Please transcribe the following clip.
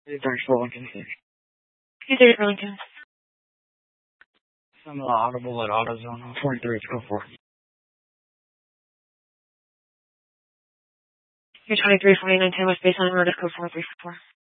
Thanks for Lincoln. You did it, Lincoln. Some audible at AutoZone 43 code 4. You're 234910 West Baseline Road, code 434.